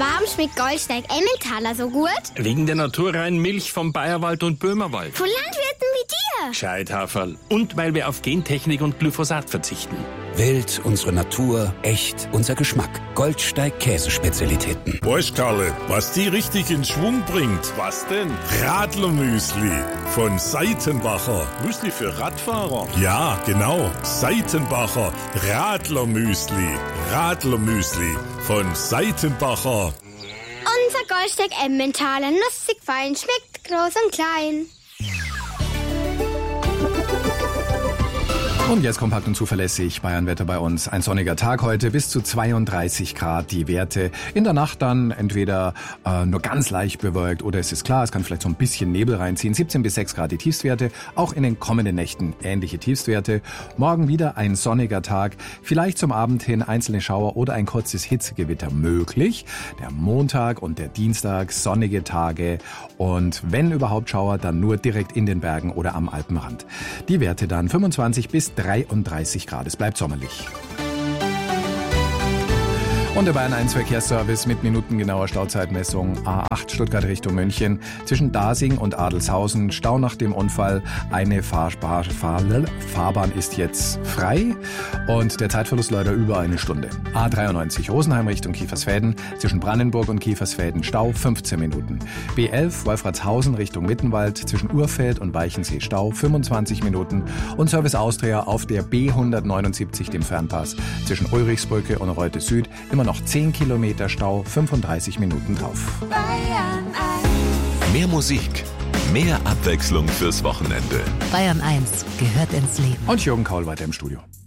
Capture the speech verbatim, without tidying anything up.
Warum schmeckt Goldsteig Emmentaler so gut? Wegen der naturreinen Milch vom Bayerwald und Böhmerwald. Von Landwirten wie dir. Gescheit, Haferl. Und weil wir auf Gentechnik und Glyphosat verzichten. Wild, unsere Natur, echt, unser Geschmack. Goldsteig Käsespezialitäten. Weißt, Karle, was die richtig in Schwung bringt? Was denn? Radlermüsli von Seitenbacher. Müsli für Radfahrer? Ja, genau. Seitenbacher Radlermüsli. Radlermüsli von Seitenbacher. Unser Goldsteig Emmentaler, nussig fein, schmeckt groß und klein. Und jetzt kompakt und zuverlässig Bayernwetter bei uns. Ein sonniger Tag heute, bis zu zweiunddreißig Grad die Werte. In der Nacht dann entweder äh, nur ganz leicht bewölkt oder es ist klar, es kann vielleicht so ein bisschen Nebel reinziehen. siebzehn bis sechs Grad die Tiefstwerte, auch in den kommenden Nächten ähnliche Tiefstwerte. Morgen wieder ein sonniger Tag, vielleicht zum Abend hin einzelne Schauer oder ein kurzes Hitzegewitter möglich. Der Montag und der Dienstag sonnige Tage und wenn überhaupt Schauer, dann nur direkt in den Bergen oder am Alpenrand. Die Werte dann fünfundzwanzig bis dreiunddreißig Grad. Es bleibt sommerlich. Und der Bayern eins Verkehrsservice mit minutengenauer Stauzeitmessung. A acht Stuttgart Richtung München. Zwischen Dasing und Adelshausen. Stau nach dem Unfall. Eine Fahrspar- Fahr- Fahrbahn ist jetzt frei. Und der Zeitverlust leider über eine Stunde. A dreiundneunzig Rosenheim Richtung Kiefersfelden. Zwischen Brandenburg und Kiefersfelden Stau fünfzehn Minuten. B elf Wolfratshausen Richtung Mittenwald. Zwischen Urfeld und Weichensee Stau fünfundzwanzig Minuten. Und Service Austria auf der B hundertneunundsiebzig, dem Fernpass. Zwischen Ulrichsbrücke und Reute Süd. Immer noch zehn Kilometer Stau, fünfunddreißig Minuten drauf. Bayern eins. Mehr Musik, mehr Abwechslung fürs Wochenende. Bayern eins gehört ins Leben. Und Jürgen Kaul weiter im Studio.